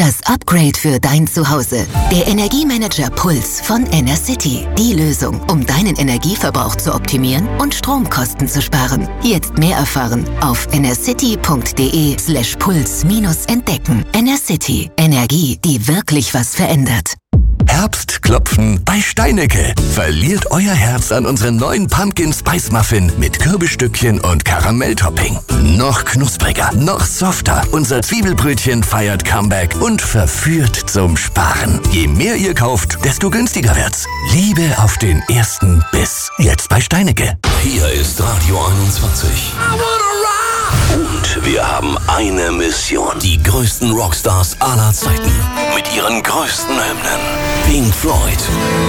Das Upgrade für dein Zuhause. Der Energiemanager Puls von Enercity. Die Lösung, um deinen Energieverbrauch zu optimieren und Stromkosten zu sparen. Jetzt mehr erfahren auf enercity.de/puls-entdecken. Enercity. Energie, die wirklich was verändert. Herbstklopfen bei Steinecke. Verliert euer Herz an unseren neuen Pumpkin Spice Muffin mit Kürbisstückchen und Karamelltopping. Noch knuspriger, noch softer. Unser Zwiebelbrötchen feiert Comeback und verführt zum Sparen. Je mehr ihr kauft, desto günstiger wird's. Liebe auf den ersten Biss. Jetzt bei Steinecke. Hier ist Radio 21. Und wir haben eine Mission. Die größten Rockstars aller Zeiten. Mit ihren größten Hymnen. Pink Floyd,